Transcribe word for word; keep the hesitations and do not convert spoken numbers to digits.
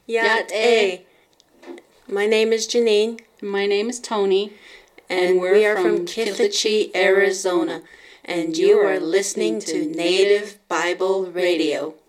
Yat A. My name is Janine. My name is Tony. And, and we are from Kitthachi, Arizona. And you are listening to Native Bible Radio.